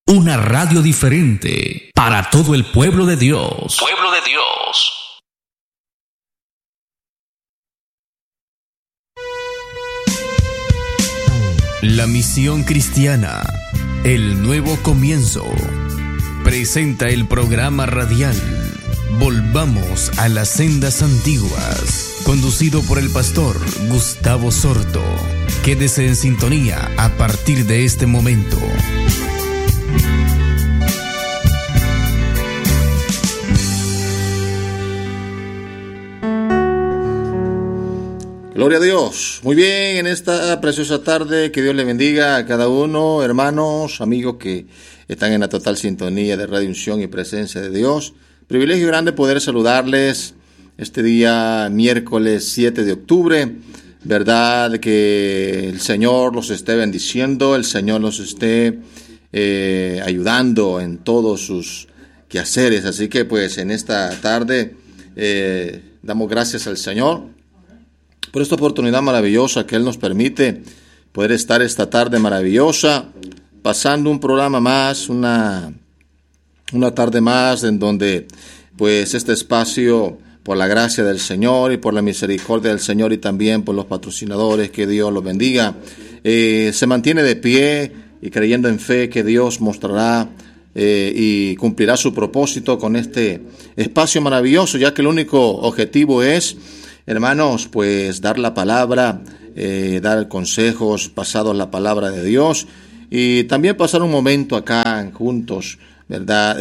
Una radio diferente para todo el pueblo de Dios. Pueblo de Dios. La Misión Cristiana, el nuevo comienzo, presenta el programa radial Volvamos a las sendas antiguas, conducido por el pastor Gustavo Sorto. Quédese en sintonía a partir de este momento. Gloria a Dios. Muy bien, en esta preciosa tarde, que Dios le bendiga a cada uno, hermanos, amigos que están en la total sintonía de Radio Unción y Presencia de Dios. Privilegio grande poder saludarles este día miércoles 7 de octubre. Verdad que el Señor los esté bendiciendo, el Señor los esté ayudando en todos sus quehaceres. Así que pues en esta tarde damos gracias al Señor por esta oportunidad maravillosa que Él nos permite poder estar esta tarde maravillosa, pasando un programa más, una tarde más en donde pues este espacio, por la gracia del Señor y por la misericordia del Señor y también por los patrocinadores, que Dios los bendiga, se mantiene de pie y creyendo en fe que Dios mostrará y cumplirá su propósito con este espacio maravilloso, ya que el único objetivo es, hermanos, pues dar la palabra, dar consejos basados en la palabra de Dios y también pasar un momento acá juntos, ¿verdad?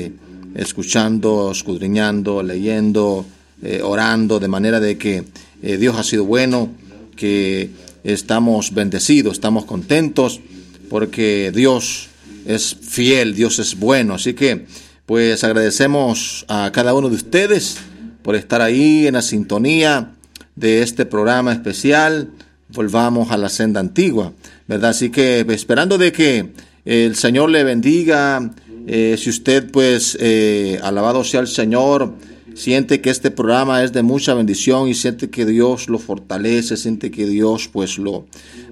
Escuchando, escudriñando, leyendo, orando, de manera de que Dios ha sido bueno, que estamos bendecidos, estamos contentos, porque Dios es fiel, Dios es bueno. Así que, pues agradecemos a cada uno de ustedes por estar ahí en la sintonía de este programa especial. Volvamos a la senda antigua, ¿verdad? Así que esperando de que el Señor le bendiga. Si usted pues alabado sea el Señor, siente que este programa es de mucha bendición y siente que Dios lo fortalece, siente que Dios pues lo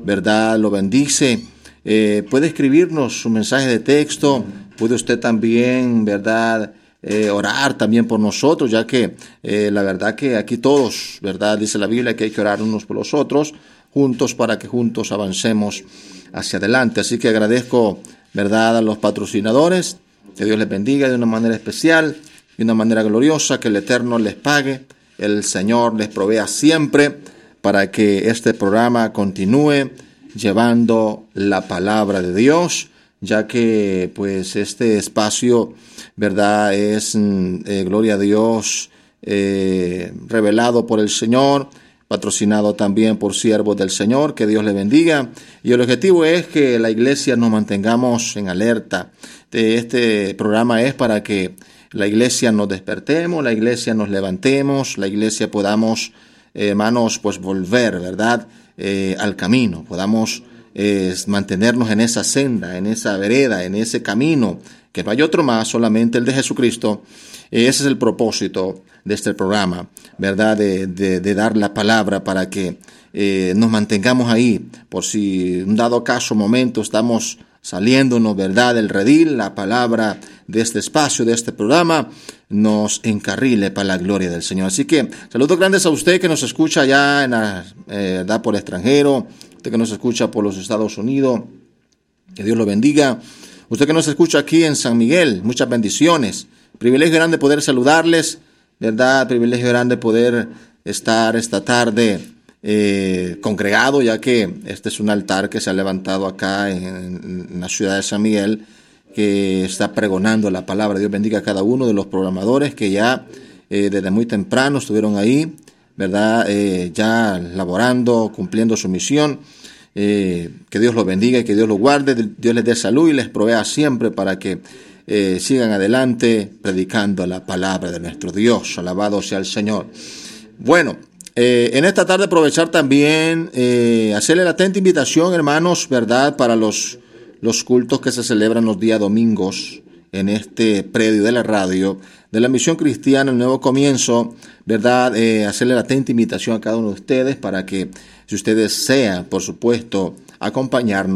bendice, puede escribirnos su mensaje de texto, puede usted también, ¿verdad?, orar también por nosotros, ya que la verdad que aquí todos, ¿verdad?, dice la Biblia que hay que orar unos por los otros, juntos, para que juntos avancemos hacia adelante. Así que agradezco, ¿verdad?, a los patrocinadores, que Dios les bendiga de una manera especial, de una manera gloriosa, que el Eterno les pague, el Señor les provea siempre para que este programa continúe llevando la palabra de Dios, ya que pues este espacio, ¿verdad?, es, gloria a Dios, revelado por el Señor, patrocinado también por siervos del Señor, que Dios le bendiga. Y el objetivo es que la iglesia nos mantengamos en alerta. Este programa es para que la iglesia nos despertemos, la iglesia nos levantemos, la iglesia podamos, hermanos, pues volver, ¿verdad?, al camino, podamos mantenernos en esa senda, en esa vereda, en ese camino, que no hay otro más, solamente el de Jesucristo. Ese es el propósito de este programa, ¿verdad?, de dar la palabra para que nos mantengamos ahí, por si un dado caso, momento, estamos saliéndonos, ¿verdad?, del redil, la palabra de este espacio, de este programa, nos encarrile para la gloria del Señor. Así que saludos grandes a usted que nos escucha allá por el extranjero, usted que nos escucha por los Estados Unidos, que Dios lo bendiga. Usted que nos escucha aquí en San Miguel, muchas bendiciones. Privilegio grande poder saludarles, ¿verdad? Privilegio grande poder estar esta tarde congregado, ya que este es un altar que se ha levantado acá en la ciudad de San Miguel, que está pregonando la palabra. Dios bendiga a cada uno de los programadores que ya desde muy temprano estuvieron ahí, ¿verdad?, ya laborando, cumpliendo su misión. Que Dios los bendiga y que Dios los guarde, Dios les dé salud y les provea siempre para que sigan adelante predicando la palabra de nuestro Dios. Alabado sea el Señor. Bueno, en esta tarde aprovechar también, hacerle la atenta invitación, hermanos, ¿verdad?, para los cultos que se celebran los días domingos en este predio de la radio de la Misión Cristiana, el Nuevo Comienzo, ¿verdad? Hacerle la atenta invitación a cada uno de ustedes para que, si ustedes desean, por supuesto, acompañarnos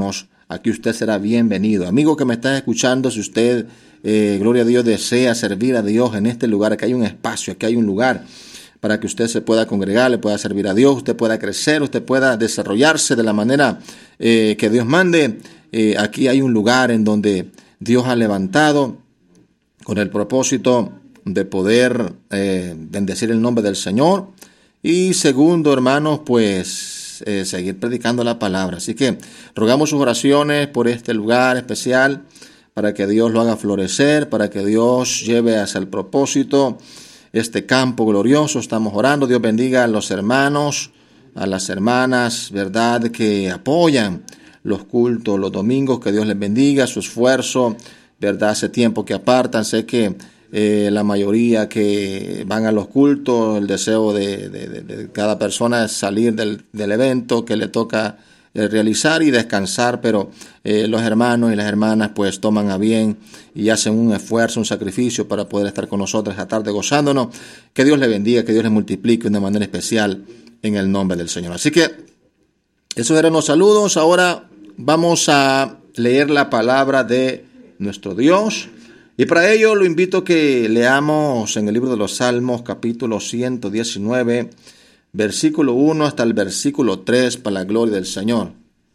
aquí usted será bienvenido. Amigo que me está escuchando, si usted, gloria a Dios, desea servir a Dios en este lugar, aquí hay un espacio, aquí hay un lugar para que usted se pueda congregar, le pueda servir a Dios, usted pueda crecer, usted pueda desarrollarse de la manera que Dios mande. Aquí hay un lugar en donde Dios ha levantado con el propósito de poder bendecir el nombre del Señor. Y segundo, hermanos, pues seguir predicando la palabra. Así que rogamos sus oraciones por este lugar especial, para que Dios lo haga florecer, para que Dios lleve hacia el propósito este campo glorioso. Estamos orando. Dios bendiga a los hermanos, a las hermanas, ¿verdad?, que apoyan los cultos los domingos. Que Dios les bendiga su esfuerzo, ¿verdad? Hace tiempo que apartan. Sé que la mayoría que van a los cultos, el deseo de cada persona es salir del evento que le toca realizar y descansar, pero los hermanos y las hermanas pues toman a bien y hacen un esfuerzo, un sacrificio para poder estar con nosotros esta tarde gozándonos. Que Dios les bendiga, que Dios les multiplique de manera especial en el nombre del Señor. Así que esos eran los saludos. Ahora vamos a leer la palabra de nuestro Dios. Y para ello lo invito a que leamos en el libro de los Salmos, capítulo 119, versículo 1 hasta el versículo 3, para la gloria del Señor.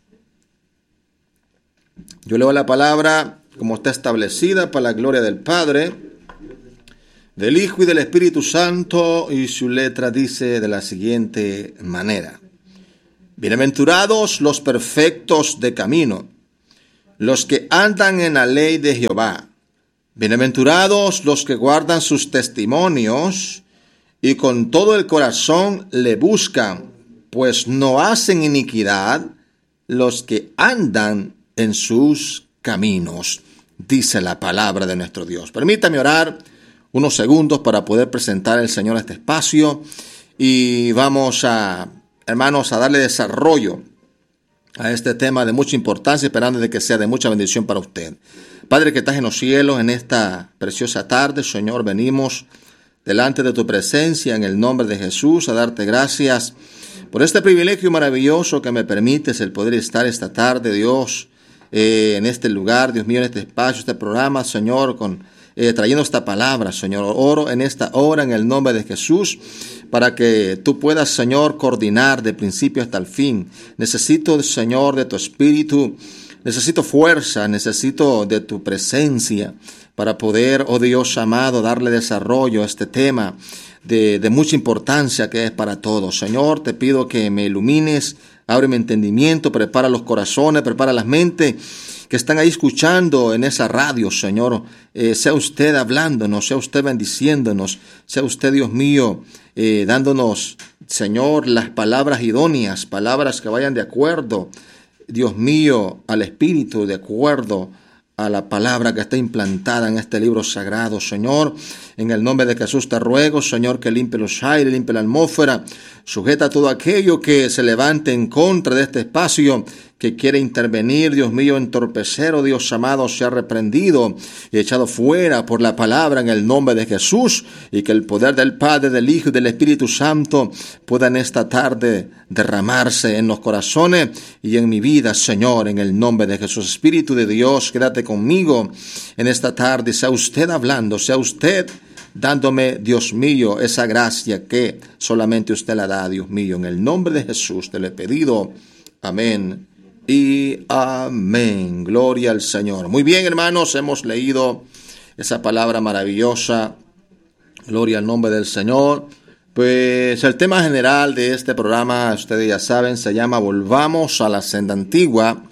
Yo leo la palabra como está establecida para la gloria del Padre, del Hijo y del Espíritu Santo, y su letra dice de la siguiente manera: Bienaventurados los perfectos de camino, los que andan en la ley de Jehová. Bienaventurados los que guardan sus testimonios y con todo el corazón le buscan, pues no hacen iniquidad los que andan en sus caminos, dice la palabra de nuestro Dios. Permítame orar unos segundos para poder presentar al Señor a este espacio y vamos a, hermanos, a darle desarrollo a este tema de mucha importancia, esperando de que sea de mucha bendición para usted. Padre que estás en los cielos, en esta preciosa tarde, Señor, venimos delante de tu presencia en el nombre de Jesús a darte gracias por este privilegio maravilloso que me permites el poder estar esta tarde, Dios, en este lugar, Dios mío, en este espacio, este programa, Señor, trayendo esta palabra, Señor. Oro en esta hora en el nombre de Jesús para que tú puedas, Señor, coordinar de principio hasta el fin. Necesito, Señor, de tu Espíritu. Necesito fuerza, necesito de tu presencia para poder, oh Dios amado, darle desarrollo a este tema de mucha importancia que es para todos. Señor, te pido que me ilumines, abre mi entendimiento, prepara los corazones, prepara las mentes que están ahí escuchando en esa radio, Señor. Sea usted hablándonos, sea usted bendiciéndonos, sea usted, Dios mío, dándonos, Señor, las palabras idóneas, palabras que vayan de acuerdo, Dios mío, al Espíritu, de acuerdo a la palabra que está implantada en este libro sagrado, Señor. En el nombre de Jesús te ruego, Señor, que limpie los aires, limpie la atmósfera, sujeta todo aquello que se levante en contra de este espacio, que quiere intervenir, Dios mío, entorpecer, oh Dios amado, sea reprendido y echado fuera por la palabra en el nombre de Jesús, y que el poder del Padre, del Hijo y del Espíritu Santo pueda en esta tarde derramarse en los corazones y en mi vida, Señor, en el nombre de Jesús. Espíritu de Dios, quédate conmigo en esta tarde, sea usted hablando, sea usted dándome, Dios mío, esa gracia que solamente usted la da, Dios mío. En el nombre de Jesús te lo he pedido. Amén y amén. Gloria al Señor. Muy bien, hermanos, hemos leído esa palabra maravillosa. Gloria al nombre del Señor. Pues el tema general de este programa, ustedes ya saben, se llama Volvamos a la senda antigua.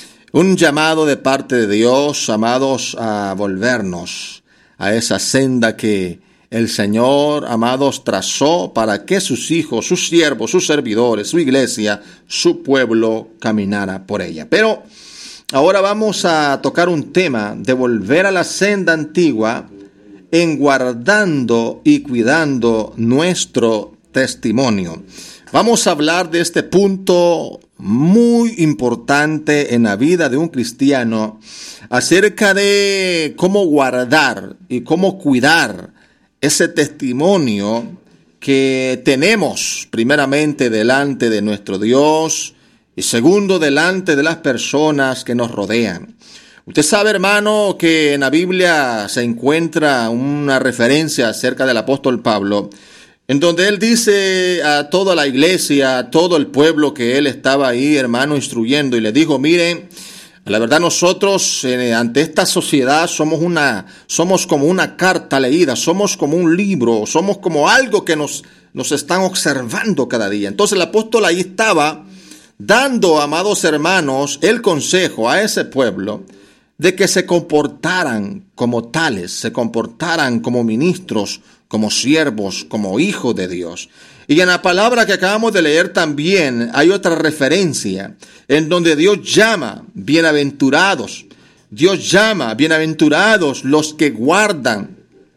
Un llamado de parte de Dios, amados, a volvernos a esa senda que el Señor, amados, trazó para que sus hijos, sus siervos, sus servidores, su iglesia, su pueblo caminara por ella. Pero ahora vamos a tocar un tema de volver a la senda antigua en guardando y cuidando nuestro testimonio. Vamos a hablar de este punto muy importante en la vida de un cristiano, acerca de cómo guardar y cómo cuidar ese testimonio que tenemos primeramente delante de nuestro Dios y segundo, delante de las personas que nos rodean. Usted sabe, hermano, que en la Biblia se encuentra una referencia acerca del apóstol Pablo, en donde él dice a toda la iglesia, a todo el pueblo que él estaba ahí, hermano, instruyendo, y le dijo: miren, la verdad nosotros ante esta sociedad somos como una carta leída, somos como un libro, somos como algo que nos están observando cada día. Entonces el apóstol ahí estaba dando, amados hermanos, el consejo a ese pueblo de que se comportaran como tales, se comportaran como ministros, como siervos, como hijos de Dios. Y en la palabra que acabamos de leer también hay otra referencia en donde Dios llama bienaventurados. Dios llama bienaventurados los que guardan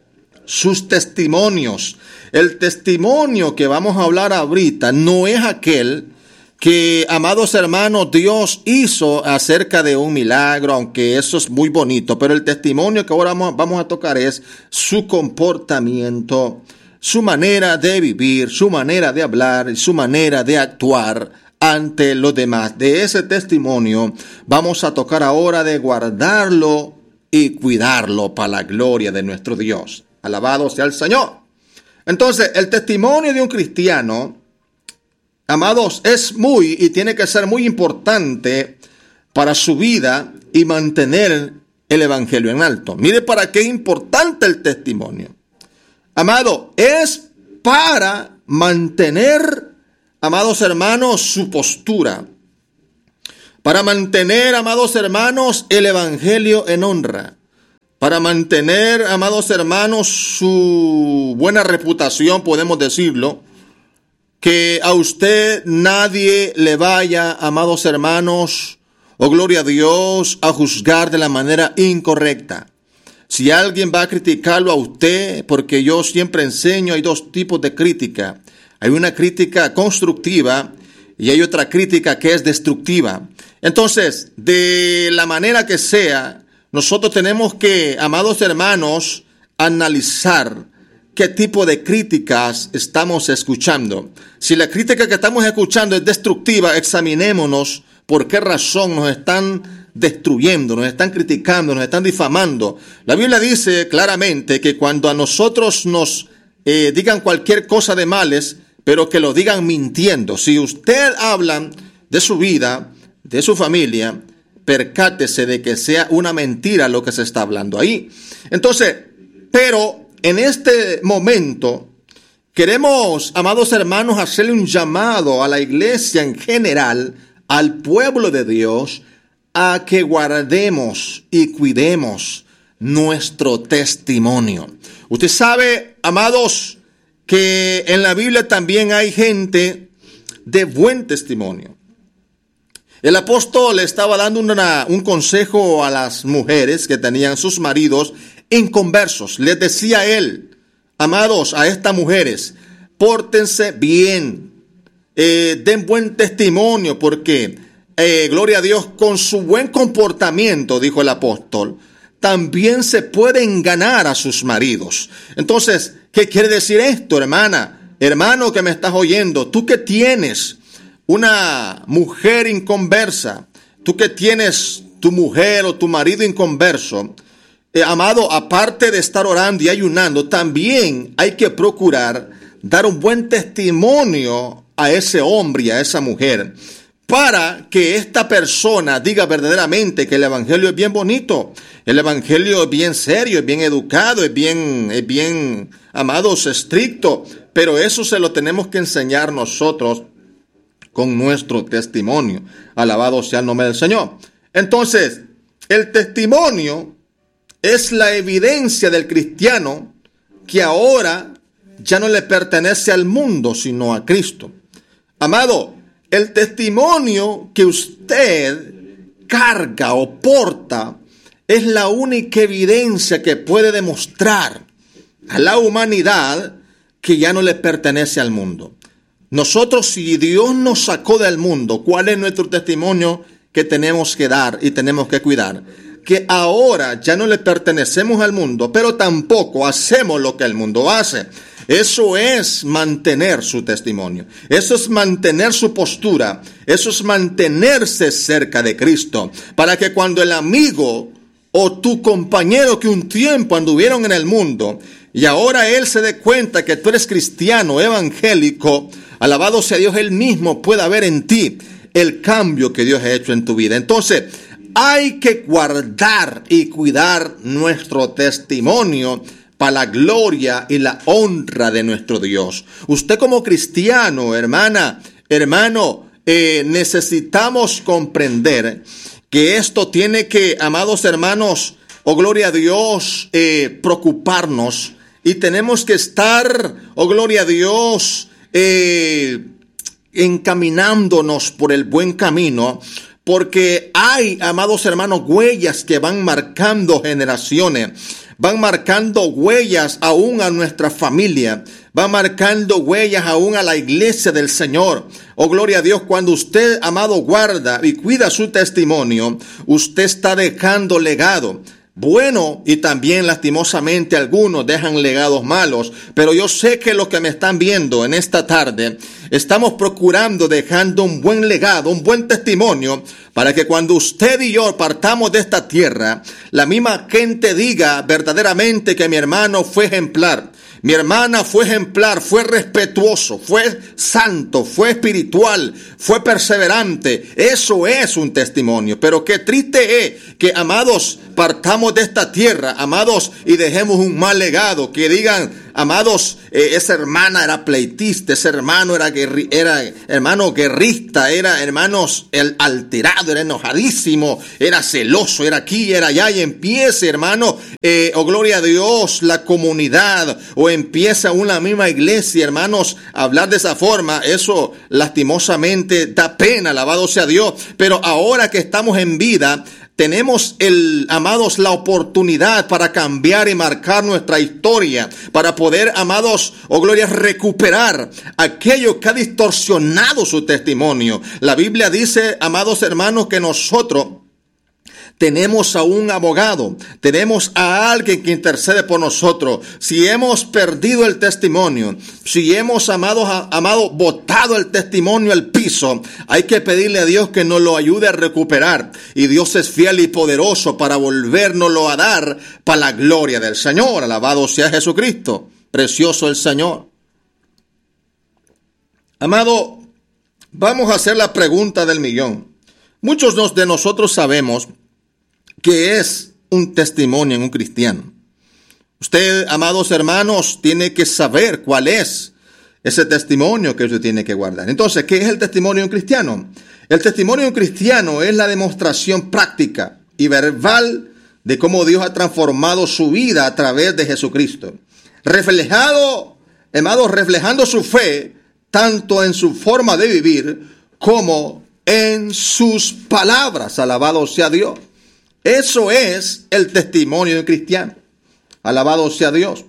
sus testimonios. El testimonio que vamos a hablar ahorita no es aquel que, amados hermanos, Dios hizo acerca de un milagro, aunque eso es muy bonito, pero el testimonio que ahora vamos a tocar es su comportamiento, su manera de vivir, su manera de hablar, su manera de actuar ante los demás. De ese testimonio vamos a tocar ahora de guardarlo y cuidarlo para la gloria de nuestro Dios. Alabado sea el Señor. Entonces, el testimonio de un cristiano, amados, es y tiene que ser muy importante para su vida y mantener el evangelio en alto. Mire para qué es importante el testimonio. Amado, es para mantener, amados hermanos, su postura. Para mantener, amados hermanos, el evangelio en honra. Para mantener, amados hermanos, su buena reputación, podemos decirlo. Que a usted nadie le vaya, amados hermanos, gloria a Dios, a juzgar de la manera incorrecta. Si alguien va a criticarlo a usted, porque yo siempre enseño, hay dos tipos de crítica. Hay una crítica constructiva y hay otra crítica que es destructiva. Entonces, de la manera que sea, nosotros tenemos que, amados hermanos, analizar qué tipo de críticas estamos escuchando. Si la crítica que estamos escuchando es destructiva, examinémonos por qué razón nos están destruyendo, nos están criticando, nos están difamando. La Biblia dice claramente que cuando a nosotros nos digan cualquier cosa de males, pero que lo digan mintiendo. Si usted habla de su vida, de su familia, percátese de que sea una mentira lo que se está hablando ahí. Entonces, pero en este momento queremos, amados hermanos, hacerle un llamado a la iglesia en general, al pueblo de Dios, a que guardemos y cuidemos nuestro testimonio. Usted sabe, amados, que en la Biblia también hay gente de buen testimonio. El apóstol le estaba dando un consejo a las mujeres que tenían sus maridos inconversos. Les decía él: amados, a estas mujeres, pórtense bien, den buen testimonio, porque gloria a Dios, con su buen comportamiento, dijo el apóstol, también se pueden ganar a sus maridos. Entonces, ¿qué quiere decir esto, hermana? Hermano que me estás oyendo, tú que tienes una mujer inconversa, tú que tienes tu mujer o tu marido inconverso, amado, aparte de estar orando y ayunando, también hay que procurar dar un buen testimonio a ese hombre y a esa mujer, para que esta persona diga verdaderamente que el evangelio es bien bonito, el evangelio es bien serio, es bien educado, es bien, amados, estricto, pero eso se lo tenemos que enseñar nosotros con nuestro testimonio. Alabado sea el nombre del Señor. Entonces, el testimonio es la evidencia del cristiano que ahora ya no le pertenece al mundo, sino a Cristo. Amado, el testimonio que usted carga o porta es la única evidencia que puede demostrar a la humanidad que ya no le pertenece al mundo. Nosotros, si Dios nos sacó del mundo, ¿cuál es nuestro testimonio que tenemos que dar y tenemos que cuidar? Que ahora ya no le pertenecemos al mundo, pero tampoco hacemos lo que el mundo hace. Eso es mantener su testimonio. Eso es mantener su postura. Eso es mantenerse cerca de Cristo. Para que cuando el amigo o tu compañero que un tiempo anduvieron en el mundo y ahora él se dé cuenta que tú eres cristiano, evangélico, alabado sea Dios, él mismo pueda ver en ti el cambio que Dios ha hecho en tu vida. Entonces, hay que guardar y cuidar nuestro testimonio para la gloria y la honra de nuestro Dios. Usted como cristiano, hermano, necesitamos comprender que esto tiene que, amados hermanos, oh gloria a Dios, preocuparnos. Y tenemos que estar, oh gloria a Dios, encaminándonos por el buen camino. Porque hay, amados hermanos, huellas que van marcando generaciones. Van marcando huellas aún a nuestra familia. Van marcando huellas aún a la iglesia del Señor. Oh, gloria a Dios, cuando usted, amado, guarda y cuida su testimonio, usted está dejando legado. Bueno, y también lastimosamente algunos dejan legados malos, pero yo sé que los que me están viendo en esta tarde, estamos procurando dejando un buen legado, un buen testimonio, para que cuando usted y yo partamos de esta tierra, la misma gente diga verdaderamente que mi hermano fue ejemplar. Mi hermana fue ejemplar, fue respetuoso, fue santo, fue espiritual, fue perseverante. Eso es un testimonio. Pero qué triste es que, amados, partamos de esta tierra, amados, y dejemos un mal legado. Que digan, amados, esa hermana era pleitista, ese hermano era hermano guerrista, era hermanos alterado, era enojadísimo, era celoso, era aquí, era allá, y empiece, hermano, oh gloria a Dios, la comunidad, o empieza una misma iglesia, hermanos, a hablar de esa forma. Eso lastimosamente da pena, alabado sea Dios. Pero ahora que estamos en vida, tenemos, amados, la oportunidad para cambiar y marcar nuestra historia, para poder, amados, oh gloria, recuperar aquello que ha distorsionado su testimonio. La Biblia dice, amados hermanos, que nosotros tenemos a un abogado, tenemos a alguien que intercede por nosotros. Si hemos perdido el testimonio, si hemos, amado, botado el testimonio al piso, hay que pedirle a Dios que nos lo ayude a recuperar. Y Dios es fiel y poderoso para volvérnoslo a dar para la gloria del Señor. Alabado sea Jesucristo, precioso el Señor. Amado, vamos a hacer la pregunta del millón. Muchos de nosotros sabemos que es un testimonio en un cristiano. Usted, amados hermanos, tiene que saber cuál es ese testimonio que usted tiene que guardar. Entonces, ¿qué es el testimonio de un cristiano? El testimonio de un cristiano es la demostración práctica y verbal de cómo Dios ha transformado su vida a través de Jesucristo. Reflejando su fe, tanto en su forma de vivir como en sus palabras. Alabado sea Dios. Eso es el testimonio de un cristiano. Alabado sea Dios.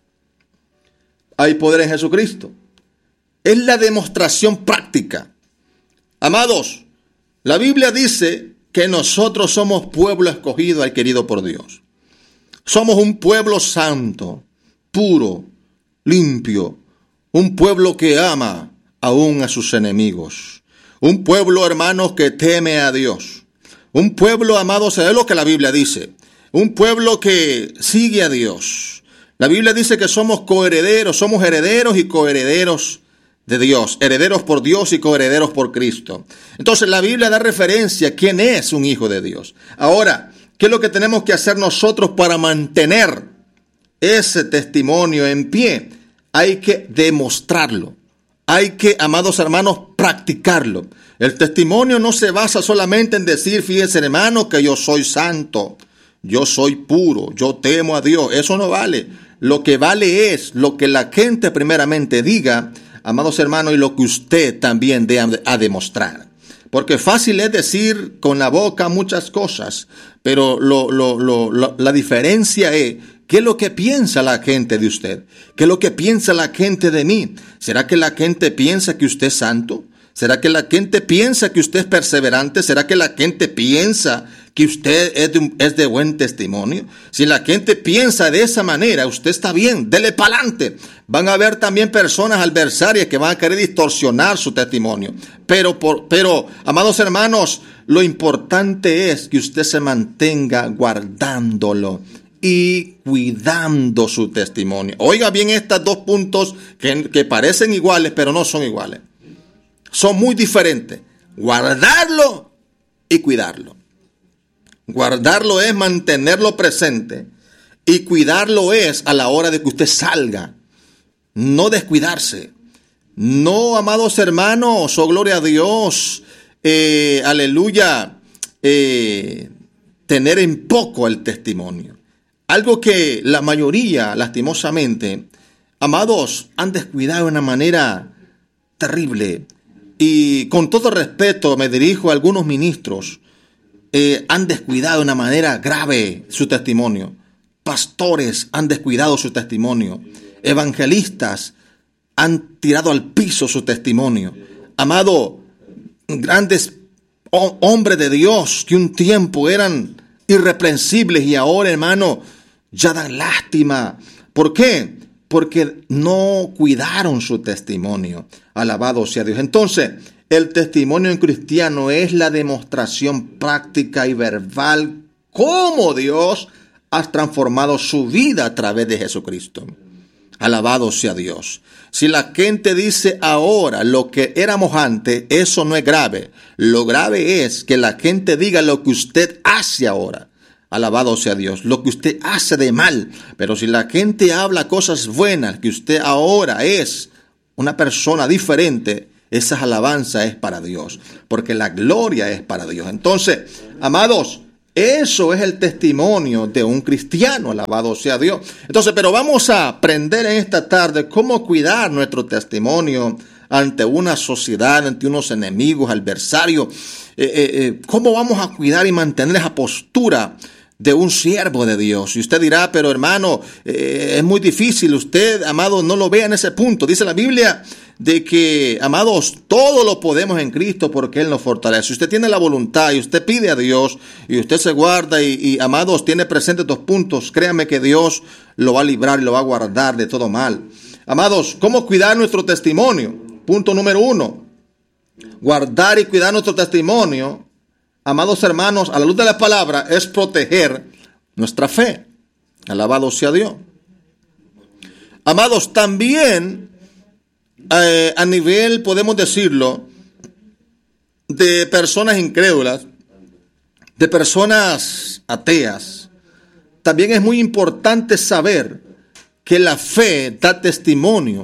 Hay poder en Jesucristo. Es la demostración práctica. Amados, la Biblia dice que nosotros somos pueblo escogido y querido por Dios. Somos un pueblo santo, puro, limpio. Un pueblo que ama aún a sus enemigos. Un pueblo, hermanos, que teme a Dios. Un pueblo, amados, es lo que la Biblia dice. Un pueblo que sigue a Dios. La Biblia dice que somos coherederos, somos herederos y coherederos de Dios. Herederos por Dios y coherederos por Cristo. Entonces la Biblia da referencia a quién es un hijo de Dios. Ahora, ¿qué es lo que tenemos que hacer nosotros para mantener ese testimonio en pie? Hay que demostrarlo. Hay que, amados hermanos, practicarlo. El testimonio no se basa solamente en decir, fíjense hermano, que yo soy santo, yo soy puro, yo temo a Dios. Eso no vale. Lo que vale es lo que la gente primeramente diga, amados hermanos, y lo que usted también dé a demostrar. Porque fácil es decir con la boca muchas cosas, pero la diferencia es, ¿qué es lo que piensa la gente de usted? ¿Qué es lo que piensa la gente de mí? ¿Será que la gente piensa que usted es santo? ¿Será que la gente piensa que usted es perseverante? ¿Será que la gente piensa que usted es de buen testimonio. Si la gente piensa de esa manera, usted está bien, dele para adelante. Van a haber también personas adversarias que van a querer distorsionar su testimonio. Pero, amados hermanos, lo importante es que usted se mantenga guardándolo y cuidando su testimonio. Oiga bien estos dos puntos que parecen iguales, pero no son iguales. Son muy diferentes. Guardarlo y cuidarlo. Guardarlo es mantenerlo presente y cuidarlo es a la hora de que usted salga. No descuidarse. No, amados hermanos, oh gloria a Dios, aleluya, tener en poco el testimonio. Algo que la mayoría, lastimosamente, amados, han descuidado de una manera terrible. Y con todo respeto me dirijo a algunos ministros. Han descuidado de una manera grave su testimonio. Pastores han descuidado su testimonio. Evangelistas han tirado al piso su testimonio. Amado, grandes hombres de Dios que un tiempo eran irreprensibles y ahora, hermano, ya dan lástima. ¿Por qué? Porque no cuidaron su testimonio. Alabado sea Dios. Entonces, el testimonio en cristiano es la demostración práctica y verbal cómo Dios ha transformado su vida a través de Jesucristo. Alabado sea Dios. Si la gente dice ahora lo que éramos antes, eso no es grave. Lo grave es que la gente diga lo que usted hace ahora. Alabado sea Dios, lo que usted hace de mal. Pero si la gente habla cosas buenas, que usted ahora es una persona diferente, esa alabanza es para Dios, porque la gloria es para Dios. Entonces, amados, eso es el testimonio de un cristiano, alabado sea Dios. Entonces, pero vamos a aprender en esta tarde cómo cuidar nuestro testimonio ante una sociedad, ante unos enemigos, adversarios. ¿Cómo vamos a cuidar y mantener esa postura de un siervo de Dios? Y usted dirá, pero hermano, es muy difícil. Usted, amado, no lo vea en ese punto. Dice la Biblia de que, amados, todo lo podemos en Cristo porque Él nos fortalece. Si usted tiene la voluntad y usted pide a Dios y usted se guarda y amados, tiene presentes estos puntos, créame que Dios lo va a librar y lo va a guardar de todo mal. Amados, ¿cómo cuidar nuestro testimonio? Punto número 1. Guardar y cuidar nuestro testimonio, amados hermanos, a la luz de la palabra, es proteger nuestra fe. Alabado sea Dios. Amados, también a nivel, podemos decirlo, de personas incrédulas, de personas ateas, también es muy importante saber que la fe da testimonio,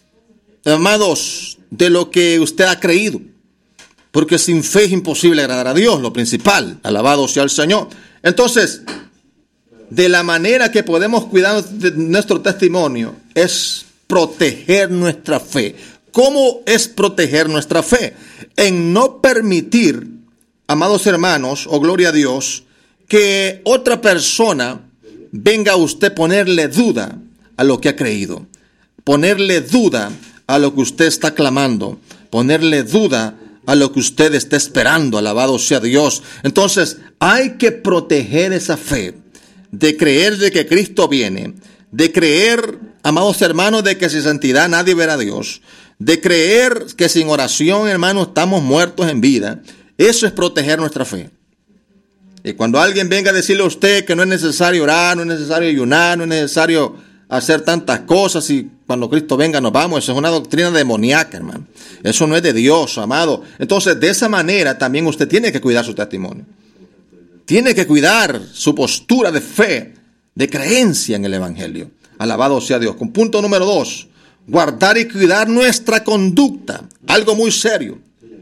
amados, de lo que usted ha creído. Porque sin fe es imposible agradar a Dios, lo principal. Alabado sea el Señor. Entonces, de la manera que podemos cuidar de nuestro testimonio es proteger nuestra fe. ¿Cómo es proteger nuestra fe? En no permitir, amados hermanos, o gloria a Dios, que otra persona venga a usted ponerle duda a lo que ha creído. Ponerle duda a lo que usted está clamando. Ponerle duda a lo que usted está esperando. Alabado sea Dios. Entonces, hay que proteger esa fe de creer de que Cristo viene, de creer, amados hermanos, de que sin santidad nadie verá a Dios, de creer que sin oración, hermanos, estamos muertos en vida. Eso es proteger nuestra fe. Y cuando alguien venga a decirle a usted que no es necesario orar, no es necesario ayunar, no es necesario hacer tantas cosas y cuando Cristo venga nos vamos, eso es una doctrina demoníaca, hermano. Eso no es de Dios, amado. Entonces, de esa manera también usted tiene que cuidar su testimonio. Tiene que cuidar su postura de fe, de creencia en el Evangelio. Alabado sea Dios. Con punto número 2, guardar y cuidar nuestra conducta. Algo muy serio.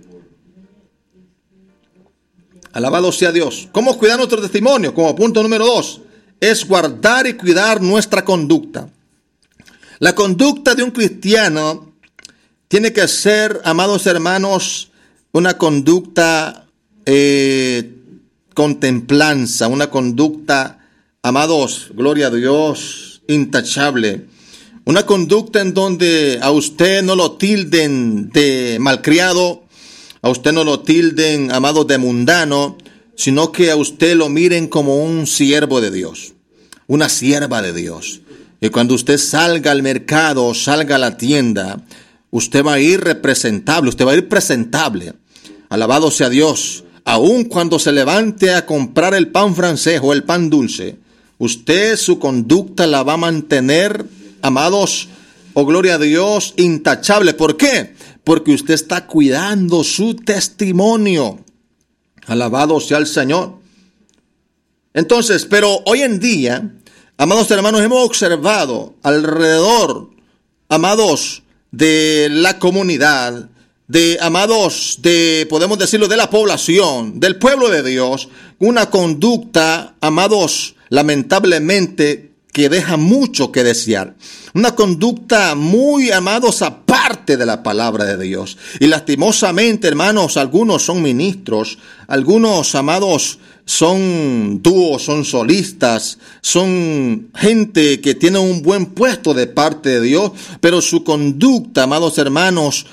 Alabado sea Dios. ¿Cómo cuidar nuestro testimonio? Como punto número 2, es guardar y cuidar nuestra conducta. La conducta de un cristiano tiene que ser, amados hermanos, una conducta con templanza, una conducta, amados, gloria a Dios, intachable. Una conducta en donde a usted no lo tilden de malcriado, a usted no lo tilden, amados, de mundano, sino que a usted lo miren como un siervo de Dios, una sierva de Dios. Y cuando usted salga al mercado o salga a la tienda, usted va a ir representable, usted va a ir presentable. Alabado sea Dios. Aun cuando se levante a comprar el pan francés o el pan dulce, usted su conducta la va a mantener, amados, oh gloria a Dios, intachable. ¿Por qué? Porque usted está cuidando su testimonio. Alabado sea el Señor. Entonces, pero hoy en día, amados hermanos, hemos observado alrededor, amados, de la comunidad, podemos decirlo, de la población, del pueblo de Dios, una conducta, amados, lamentablemente, que deja mucho que desear. Una conducta muy, amados, aparte de la palabra de Dios. Y lastimosamente, hermanos, algunos son ministros, algunos, amados, son dúos, son solistas, son gente que tiene un buen puesto de parte de Dios, pero su conducta, amados hermanos,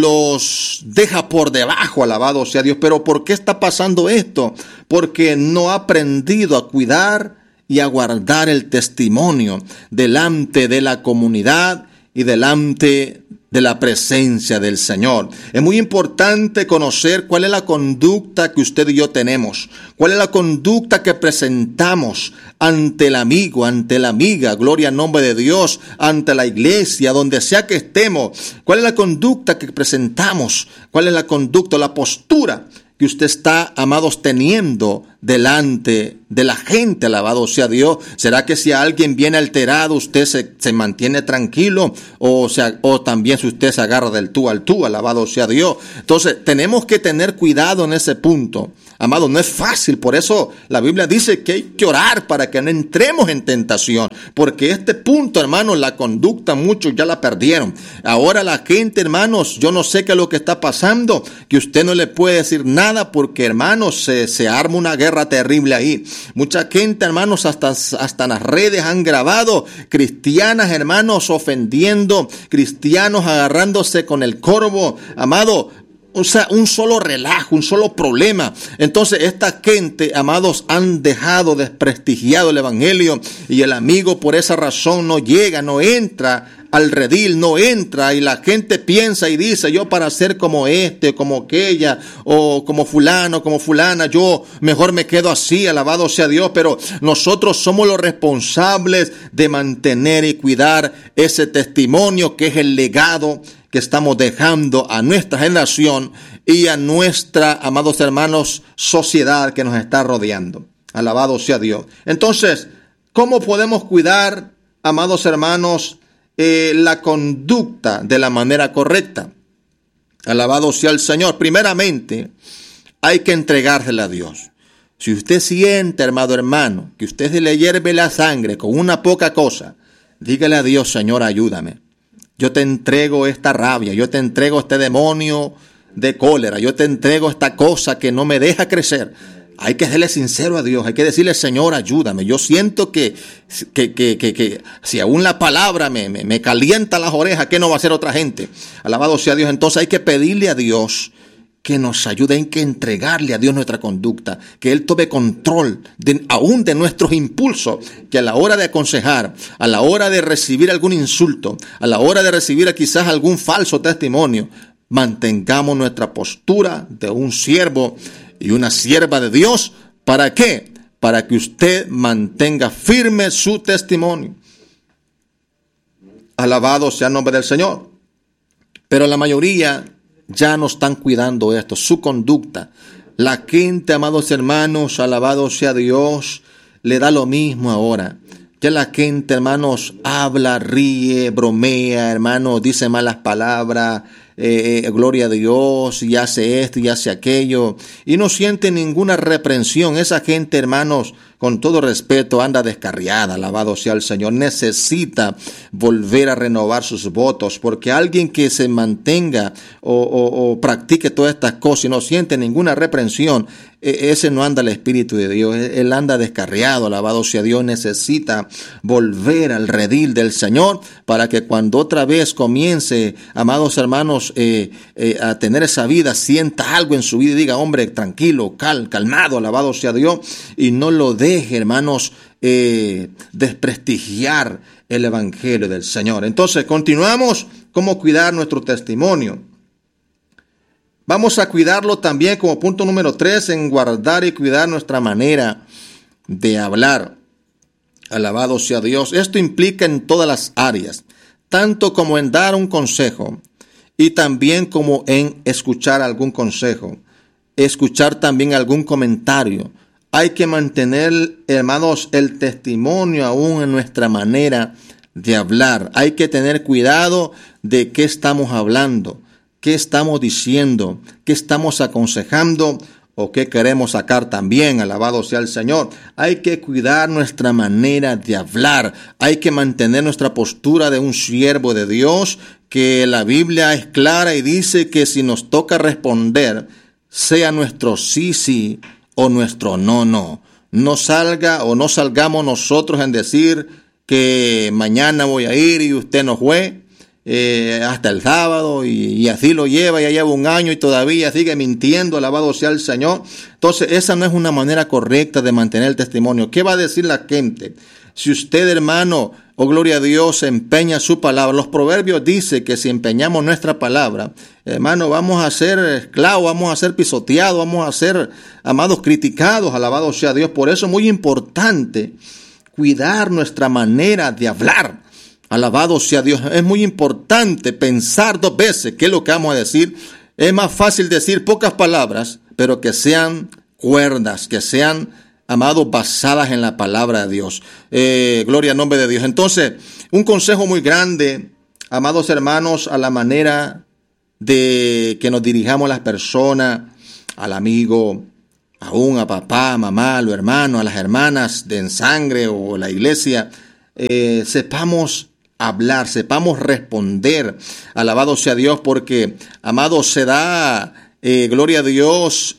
los deja por debajo, alabado sea Dios. Pero ¿por qué está pasando esto? Porque no ha aprendido a cuidar y a guardar el testimonio delante de la comunidad y delante de la presencia del Señor. Es muy importante conocer cuál es la conducta que usted y yo tenemos, cuál es la conducta que presentamos ante el amigo, ante la amiga, gloria al nombre de Dios, ante la iglesia, donde sea que estemos. Cuál es la conducta que presentamos, cuál es la conducta, la postura que usted está, amados, teniendo delante de la gente, alabado sea Dios. ¿Será que si alguien viene alterado, usted se mantiene tranquilo? O también si usted se agarra del tú al tú, alabado sea Dios. Entonces, tenemos que tener cuidado en ese punto. Amado, no es fácil, por eso la Biblia dice que hay que orar para que no entremos en tentación, porque este punto, hermanos, la conducta muchos ya la perdieron. Ahora la gente, hermanos, yo no sé qué es lo que está pasando, que usted no le puede decir nada, porque, hermanos, se arma una guerra terrible ahí. Mucha gente, hermanos, hasta en las redes han grabado cristianas, hermanos, ofendiendo, cristianos agarrándose con el corvo, amado. O sea, un solo relajo, un solo problema. Entonces, esta gente, amados, han dejado desprestigiado el evangelio, y el amigo por esa razón no llega, no entra al redil, no entra, y la gente piensa y dice: yo para ser como como aquella, o como fulano, como fulana, yo mejor me quedo así, alabado sea Dios. Pero nosotros somos los responsables de mantener y cuidar ese testimonio que es el legado que estamos dejando a nuestra generación y a nuestra, amados hermanos, sociedad que nos está rodeando. Alabado sea Dios. Entonces, ¿cómo podemos cuidar, amados hermanos, la conducta de la manera correcta? Alabado sea el Señor. Primeramente, hay que entregársela a Dios. Si usted siente, hermano, que usted se le hierve la sangre con una poca cosa, dígale a Dios: Señor, ayúdame. Yo te entrego esta rabia, yo te entrego este demonio de cólera, yo te entrego esta cosa que no me deja crecer. Hay que serle sincero a Dios, hay que decirle: Señor, ayúdame. Yo siento que si aún la palabra me calienta las orejas, ¿qué no va a hacer otra gente? Alabado sea Dios. Entonces hay que pedirle a Dios que nos ayude, hay que entregarle a Dios nuestra conducta, que Él tome control aún de nuestros impulsos, que a la hora de aconsejar, a la hora de recibir algún insulto, a la hora de recibir quizás algún falso testimonio, mantengamos nuestra postura de un siervo y una sierva de Dios. ¿Para qué? Para que usted mantenga firme su testimonio. Alabado sea el nombre del Señor. Pero la mayoría ya no están cuidando esto, su conducta. La gente, amados hermanos, alabado sea Dios, le da lo mismo ahora. Ya la gente, hermanos, habla, ríe, bromea, hermanos, dice malas palabras, gloria a Dios, y hace esto y hace aquello, y no siente ninguna reprensión. Esa gente, hermanos, con todo respeto, anda descarriada, alabado sea el Señor. Necesita volver a renovar sus votos, porque alguien que se mantenga o practique todas estas cosas y no siente ninguna reprensión, ese no anda el Espíritu de Dios, él anda descarriado, alabado sea Dios. Necesita volver al redil del Señor para que cuando otra vez comience, amados hermanos, a tener esa vida, sienta algo en su vida y diga, hombre, tranquilo, calmado, alabado sea Dios, y no lo deje, hermanos, desprestigiar el Evangelio del Señor. Entonces, continuamos. ¿Cómo cuidar nuestro testimonio? Vamos a cuidarlo también como punto número 3, en guardar y cuidar nuestra manera de hablar. Alabado sea Dios. Esto implica en todas las áreas, tanto como en dar un consejo y también como en escuchar algún consejo, escuchar también algún comentario. Hay que mantener, hermanos, el testimonio aún en nuestra manera de hablar. Hay que tener cuidado de qué estamos hablando, qué estamos diciendo, qué estamos aconsejando o qué queremos sacar también. Alabado sea el Señor. Hay que cuidar nuestra manera de hablar. Hay que mantener nuestra postura de un siervo de Dios, que la Biblia es clara y dice que si nos toca responder, sea nuestro sí o nuestro no. No salga o no salgamos nosotros en decir que mañana voy a ir y usted no fue hasta el sábado y así lo lleva, ya lleva un año y todavía sigue mintiendo, alabado sea el Señor. Entonces esa no es una manera correcta de mantener el testimonio. ¿Qué va a decir la gente? Si usted, hermano, gloria a Dios, empeña su palabra. Los proverbios dicen que si empeñamos nuestra palabra, hermano, vamos a ser esclavos, vamos a ser pisoteados, vamos a ser, amados, criticados, alabado sea Dios. Por eso es muy importante cuidar nuestra manera de hablar. Alabado sea Dios. Es muy importante pensar 2 veces qué es lo que vamos a decir. Es más fácil decir pocas palabras, pero que sean cuerdas, que sean, amados, basadas en la palabra de Dios. Gloria al nombre de Dios. Entonces, un consejo muy grande, amados hermanos, a la manera de que nos dirijamos a las personas, al amigo, aún a papá, a mamá, a los hermanos, a las hermanas de en sangre o la iglesia, sepamos hablar, sepamos responder. Alabado sea Dios, porque, amados, se da, gloria a Dios,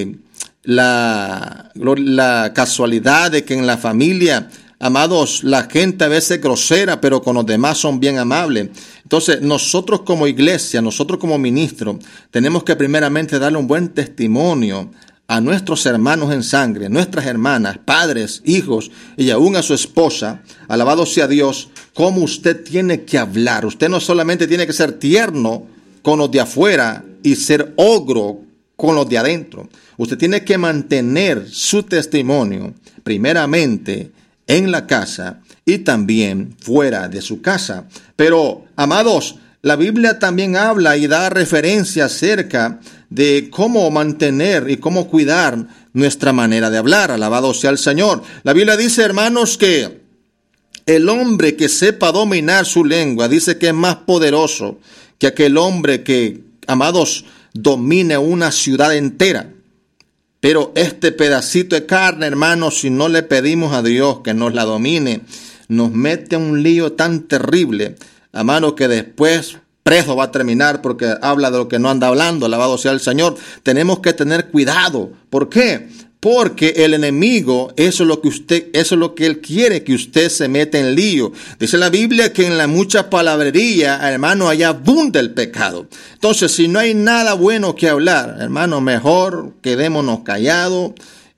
la casualidad de que en la familia, amados, la gente a veces es grosera, pero con los demás son bien amables. Entonces, nosotros como iglesia, nosotros como ministros, tenemos que primeramente darle un buen testimonio a nuestros hermanos en sangre, nuestras hermanas, padres, hijos y aún a su esposa. Alabado sea Dios, cómo usted tiene que hablar. Usted no solamente tiene que ser tierno con los de afuera y ser ogro con los de adentro. Usted tiene que mantener su testimonio primeramente en la casa y también fuera de su casa. Pero, amados, la Biblia también habla y da referencia acerca de cómo mantener y cómo cuidar nuestra manera de hablar. Alabado sea el Señor. La Biblia dice, hermanos, que el hombre que sepa dominar su lengua, dice que es más poderoso que aquel hombre que, amados, domine una ciudad entera. Pero este pedacito de carne, hermanos, si no le pedimos a Dios que nos la domine, nos mete a un lío tan terrible, hermano, que después preso va a terminar porque habla de lo que no anda hablando. Alabado sea el Señor. Tenemos que tener cuidado. ¿Por qué? Porque el enemigo, eso es lo que él quiere, que usted se meta en lío. Dice la Biblia que en la mucha palabrería, hermano, allá abunda el pecado. Entonces, si no hay nada bueno que hablar, hermano, mejor quedémonos callados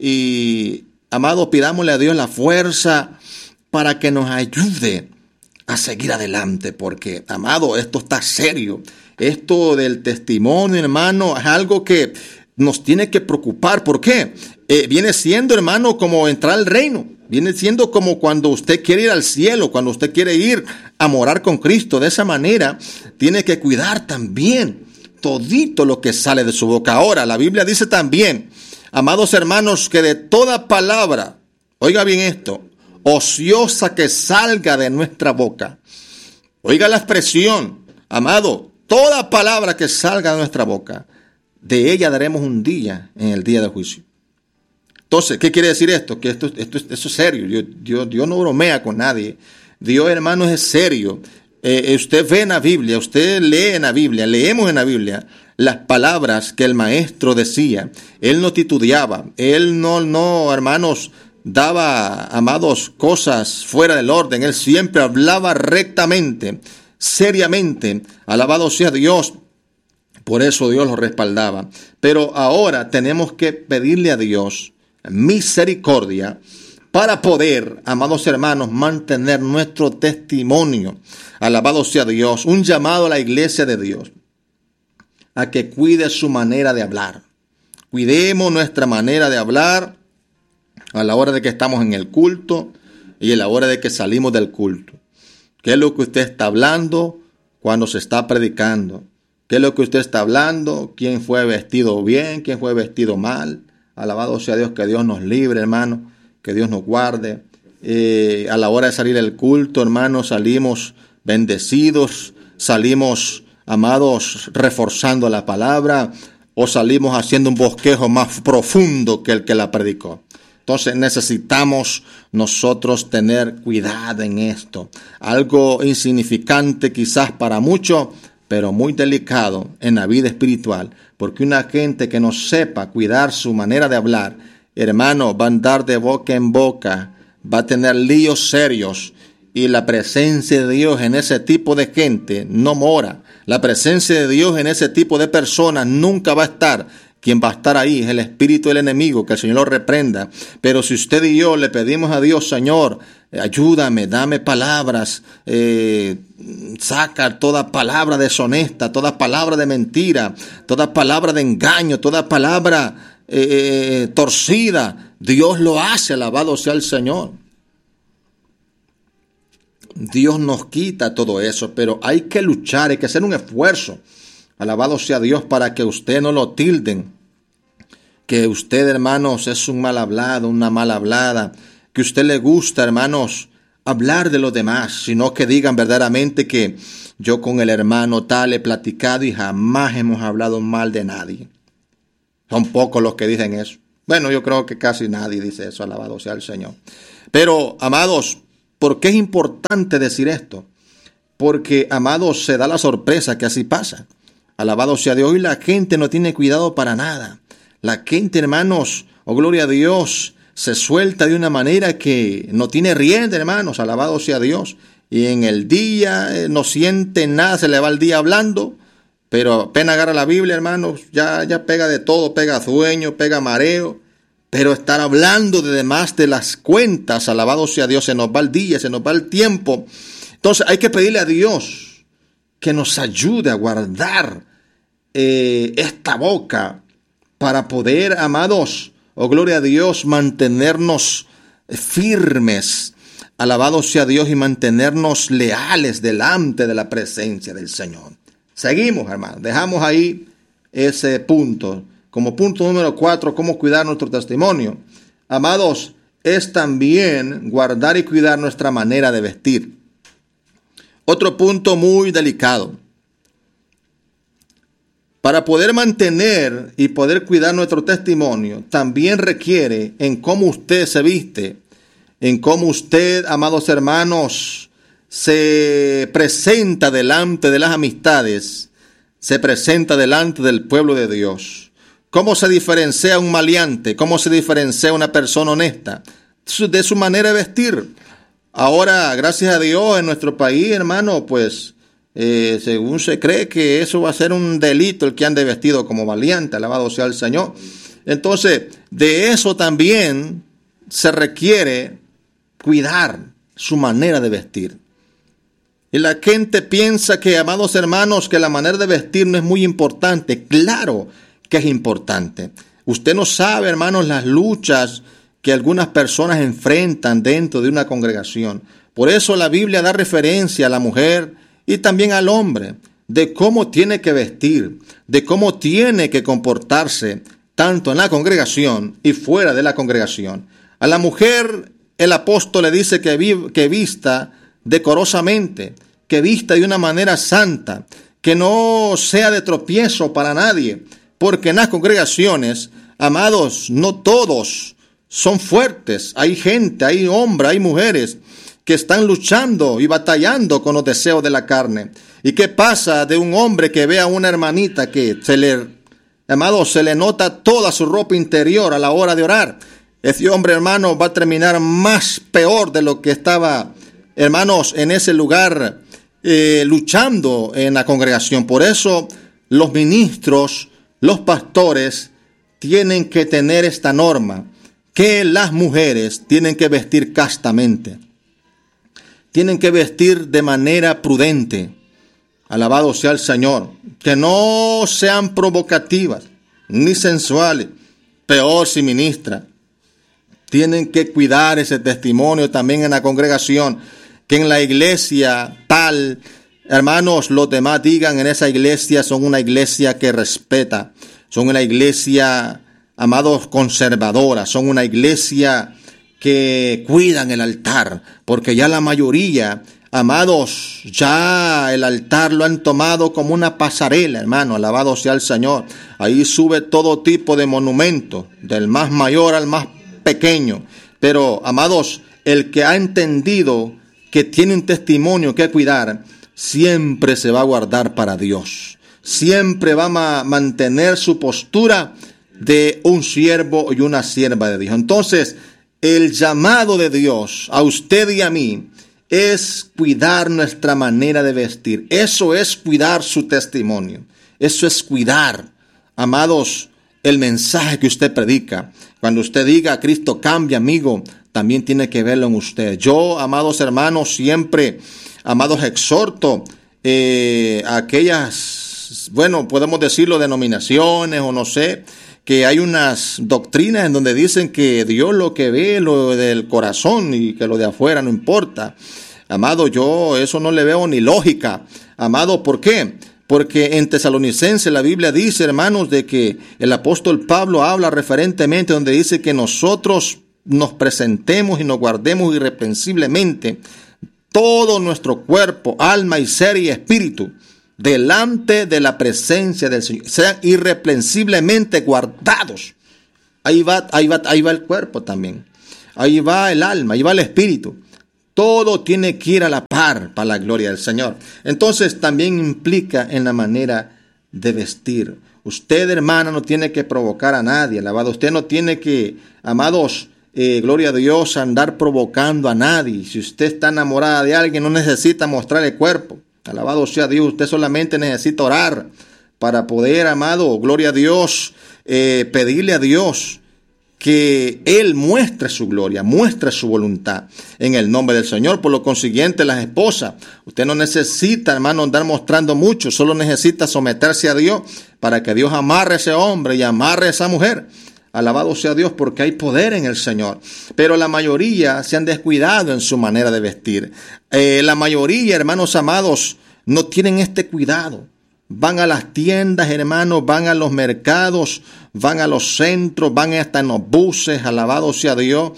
y, amado, pidámosle a Dios la fuerza para que nos ayude a seguir adelante, porque, amado, esto está serio. Esto del testimonio, hermano, es algo que nos tiene que preocupar. ¿Por qué? Viene siendo, hermano, como entrar al reino. Viene siendo como cuando usted quiere ir al cielo, cuando usted quiere ir a morar con Cristo. De esa manera, tiene que cuidar también todito lo que sale de su boca. Ahora, la Biblia dice también, amados hermanos, que de toda palabra, oiga bien esto, ociosa que salga de nuestra boca. Oiga la expresión, amado, toda palabra que salga de nuestra boca, de ella daremos un día en el día del juicio. Entonces, ¿qué quiere decir esto? Que esto es serio. Dios no bromea con nadie. Dios, hermanos, es serio. usted ve en la Biblia, usted lee en la Biblia, leemos en la Biblia las palabras que el maestro decía. Él no titubeaba, él no, hermanos, daba, amados, cosas fuera del orden. Él siempre hablaba rectamente, seriamente. Alabado sea Dios. Por eso Dios lo respaldaba. Pero ahora tenemos que pedirle a Dios misericordia para poder, amados hermanos, mantener nuestro testimonio. Alabado sea Dios. Un llamado a la iglesia de Dios a que cuide su manera de hablar. Cuidemos nuestra manera de hablar a la hora de que estamos en el culto y a la hora de que salimos del culto. ¿Qué es lo que usted está hablando cuando se está predicando? ¿Qué es lo que usted está hablando? ¿Quién fue vestido bien? ¿Quién fue vestido mal? Alabado sea Dios, que Dios nos libre, hermano, que Dios nos guarde. A la hora de salir del culto, hermanos, salimos bendecidos, salimos, amados, reforzando la palabra, o salimos haciendo un bosquejo más profundo que el que la predicó. Entonces necesitamos nosotros tener cuidado en esto. Algo insignificante quizás para muchos, pero muy delicado en la vida espiritual, porque una gente que no sepa cuidar su manera de hablar, hermano, va a andar de boca en boca, va a tener líos serios, y la presencia de Dios en ese tipo de gente no mora. La presencia de Dios en ese tipo de personas nunca va a estar. Quien va a estar ahí es el espíritu del enemigo, que el Señor lo reprenda. Pero si usted y yo le pedimos a Dios, Señor, ayúdame, dame palabras, saca toda palabra deshonesta, toda palabra de mentira, toda palabra de engaño, toda palabra torcida, Dios lo hace, alabado sea el Señor. Dios nos quita todo eso, pero hay que luchar, hay que hacer un esfuerzo. Alabado sea Dios, para que usted no lo tilden, que usted, hermanos, es un mal hablado, una mal hablada, que usted le gusta, hermanos, hablar de los demás, sino que digan verdaderamente que yo con el hermano tal he platicado y jamás hemos hablado mal de nadie. Son pocos los que dicen eso. Bueno, yo creo que casi nadie dice eso, alabado sea el Señor. Pero, amados, ¿por qué es importante decir esto? Porque, amados, se da la sorpresa que así pasa. Alabado sea Dios. Hoy la gente no tiene cuidado para nada. La gente, hermanos, oh gloria a Dios, se suelta de una manera que no tiene rienda, hermanos. Alabado sea Dios. Y en el día no siente nada, se le va el día hablando. Pero apenas agarra la Biblia, hermanos, ya pega de todo, pega sueño, pega mareo. Pero estar hablando de demás de las cuentas, alabado sea Dios, se nos va el día, se nos va el tiempo. Entonces hay que pedirle a Dios que nos ayude a guardar esta boca para poder, amados, oh gloria a Dios, mantenernos firmes, alabado sea Dios, y mantenernos leales delante de la presencia del Señor. Seguimos, hermanos, dejamos ahí ese punto. Como punto número 4, cómo cuidar nuestro testimonio. Amados, es también guardar y cuidar nuestra manera de vestir. Otro punto muy delicado. Para poder mantener y poder cuidar nuestro testimonio, también requiere en cómo usted se viste, en cómo usted, amados hermanos, se presenta delante de las amistades, se presenta delante del pueblo de Dios. ¿Cómo se diferencia un maleante? ¿Cómo se diferencia una persona honesta? De su manera de vestir. Ahora, gracias a Dios, en nuestro país, hermano, pues, según se cree que eso va a ser un delito el que ande vestido como maleante, alabado sea el Señor. Entonces, de eso también se requiere cuidar su manera de vestir. Y la gente piensa que, amados hermanos, que la manera de vestir no es muy importante. Claro que es importante. Usted no sabe, hermanos, las luchas que algunas personas enfrentan dentro de una congregación. Por eso la Biblia da referencia a la mujer y también al hombre de cómo tiene que vestir, de cómo tiene que comportarse tanto en la congregación y fuera de la congregación. A la mujer el apóstol le dice que vista decorosamente, que vista de una manera santa, que no sea de tropiezo para nadie. Porque en las congregaciones, amados, no todos son fuertes. Hay gente, hay hombres, hay mujeres que están luchando y batallando con los deseos de la carne. ¿Y qué pasa de un hombre que ve a una hermanita que se le nota toda su ropa interior a la hora de orar? Ese hombre, hermano, va a terminar más peor de lo que estaba, hermanos, en ese lugar luchando en la congregación. Por eso los ministros, los pastores tienen que tener esta norma, que las mujeres tienen que vestir castamente, tienen que vestir de manera prudente. Alabado sea el Señor. Que no sean provocativas ni sensuales, peor si ministra. Tienen que cuidar ese testimonio también en la congregación, que en la iglesia tal, hermanos, los demás digan: en esa iglesia son una iglesia que respeta, son una iglesia, amados, conservadora, son una iglesia que cuidan el altar, porque ya la mayoría, amados, ya el altar lo han tomado como una pasarela, hermano, alabado sea el Señor. Ahí sube todo tipo de monumentos, del más mayor al más pequeño. Pero, amados, el que ha entendido que tiene un testimonio que cuidar, siempre se va a guardar para Dios. Siempre va a mantener su postura de un siervo y una sierva de Dios. Entonces, el llamado de Dios a usted y a mí es cuidar nuestra manera de vestir. Eso es cuidar su testimonio. Eso es cuidar, amados, el mensaje que usted predica. Cuando usted diga: Cristo cambia, amigo, también tiene que verlo en usted. Yo, amados hermanos, siempre, amados, exhorto a aquellas, bueno, podemos decirlo, denominaciones o no sé, que hay unas doctrinas en donde dicen que Dios lo que ve, lo del corazón, y que lo de afuera no importa. Amado, yo eso no le veo ni lógica. Amado, ¿por qué? Porque en Tesalonicenses la Biblia dice, hermanos, de que el apóstol Pablo habla referentemente donde dice que nosotros nos presentemos y nos guardemos irreprensiblemente todo nuestro cuerpo, alma y ser y espíritu delante de la presencia del Señor. Sean irreprensiblemente guardados. Ahí va el cuerpo también. Ahí va el alma, ahí va el espíritu. Todo tiene que ir a la par para la gloria del Señor. Entonces también implica en la manera de vestir. Usted, hermana, no tiene que provocar a nadie, alabado. Usted no tiene que, amados, gloria a Dios, andar provocando a nadie. Si usted está enamorada de alguien, no necesita mostrar el cuerpo. Alabado sea Dios. Usted solamente necesita orar para poder, amado, gloria a Dios, pedirle a Dios que Él muestre su gloria, muestre su voluntad en el nombre del Señor. Por lo consiguiente, las esposas, usted no necesita, hermano, andar mostrando mucho, solo necesita someterse a Dios para que Dios amarre a ese hombre y amarre a esa mujer. Alabado sea Dios, porque hay poder en el Señor. Pero la mayoría se han descuidado en su manera de vestir. La mayoría, hermanos amados, no tienen este cuidado. Van a las tiendas, hermanos, van a los mercados, van a los centros, van hasta en los buses, alabado sea Dios,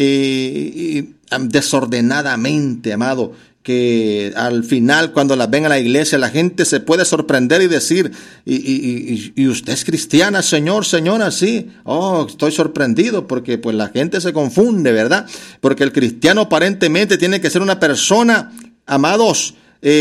y desordenadamente, amado, que al final cuando las ven a la iglesia la gente se puede sorprender y decir, ¿y usted es cristiana, señor, señora? Sí. Oh, estoy sorprendido porque pues la gente se confunde, ¿verdad? Porque el cristiano aparentemente tiene que ser una persona, amados,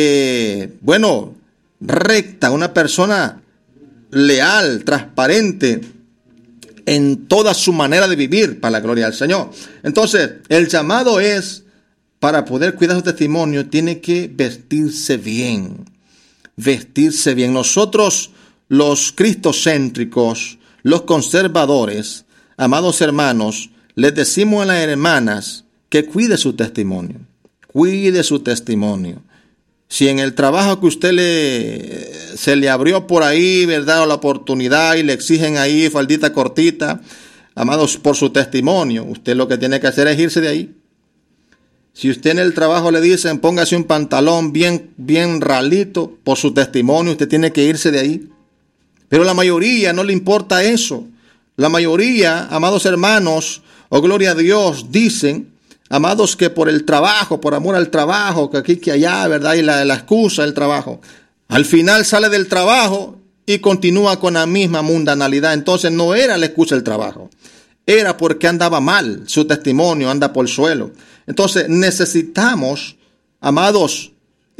recta, una persona leal, transparente en toda su manera de vivir para la gloria del Señor. Entonces, el llamado es, para poder cuidar su testimonio, tiene que vestirse bien. Vestirse bien. Nosotros, los cristocéntricos, los conservadores, amados hermanos, les decimos a las hermanas que cuide su testimonio. Cuide su testimonio. Si en el trabajo que usted se le abrió por ahí, ¿verdad?, o la oportunidad y le exigen ahí faldita cortita, amados, por su testimonio, usted lo que tiene que hacer es irse de ahí. Si usted en el trabajo le dicen póngase un pantalón bien ralito, por su testimonio usted tiene que irse de ahí. Pero la mayoría no le importa eso. La mayoría, amados hermanos, oh gloria a Dios, dicen, amados, que por el trabajo, por amor al trabajo, que aquí, que allá, ¿verdad? Y la excusa del trabajo. Al final sale del trabajo y continúa con la misma mundanalidad. Entonces no era la excusa del trabajo. era porque andaba mal, su testimonio anda por el suelo. Entonces necesitamos, amados,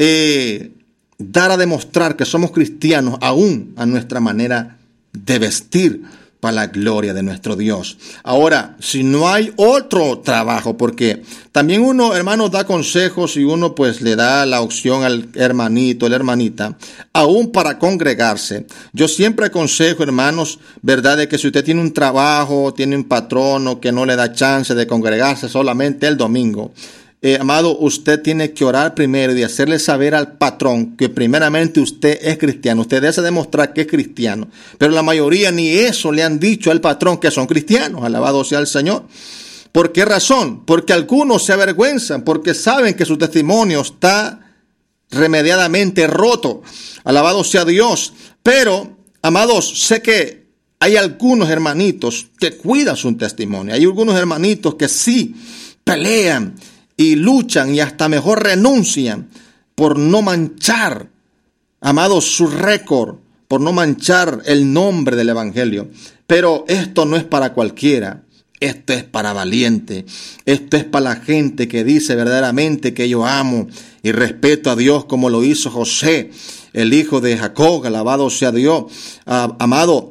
dar a demostrar que somos cristianos aún a nuestra manera de vestir, para la gloria de nuestro Dios. Ahora, si no hay otro trabajo, porque también uno, hermanos, da consejos y uno pues le da la opción al hermanito, la hermanita, aún para congregarse. Yo siempre aconsejo, hermanos, verdad, de que si usted tiene un trabajo, tiene un patrono que no le da chance de congregarse solamente el domingo, amado, usted tiene que orar primero y hacerle saber al patrón que primeramente usted es cristiano. Usted debe demostrar que es cristiano. Pero la mayoría ni eso le han dicho al patrón que son cristianos. Alabado sea el Señor. ¿Por qué razón? Porque algunos se avergüenzan, porque saben que su testimonio está remediadamente roto. Alabado sea Dios. Pero, amados, sé que hay algunos hermanitos que cuidan su testimonio. Hay algunos hermanitos que sí pelean y luchan y hasta mejor renuncian por no manchar, amados, su récord, por no manchar el nombre del evangelio. Pero esto no es para cualquiera, esto es para valiente, esto es para la gente que dice verdaderamente que yo amo y respeto a Dios como lo hizo José, el hijo de Jacob, alabado sea Dios. Amado,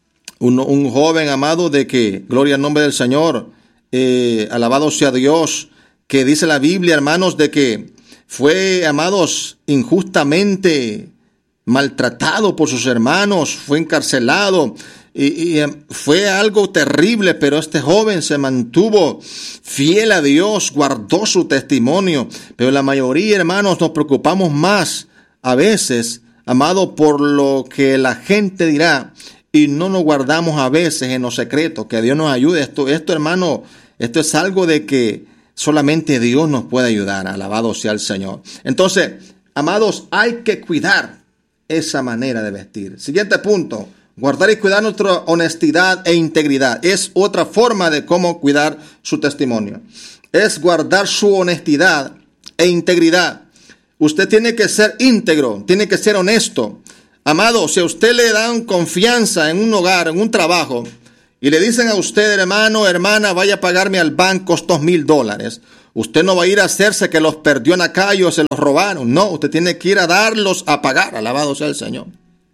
un joven, amado, de que, gloria al nombre del Señor, alabado sea Dios, que dice la Biblia, hermanos, de que fue, amados, injustamente maltratado por sus hermanos, fue encarcelado y fue algo terrible, pero este joven se mantuvo fiel a Dios, guardó su testimonio. Pero la mayoría, hermanos, nos preocupamos más a veces, amado, por lo que la gente dirá y no nos guardamos a veces en lo secreto. Que Dios nos ayude. Esto, hermano, esto es algo de que solamente Dios nos puede ayudar. Alabado sea el Señor. Entonces, amados, hay que cuidar esa manera de vestir. Siguiente punto. Guardar y cuidar nuestra honestidad e integridad. Es otra forma de cómo cuidar su testimonio. Es guardar su honestidad e integridad. Usted tiene que ser íntegro, tiene que ser honesto. Amado, si a usted le dan confianza en un hogar, en un trabajo, y le dicen a usted, hermano, hermana, vaya a pagarme al banco estos $1,000. Usted no va a ir a hacerse que los perdió en la calle o se los robaron. No, usted tiene que ir a darlos a pagar. Alabado sea el Señor.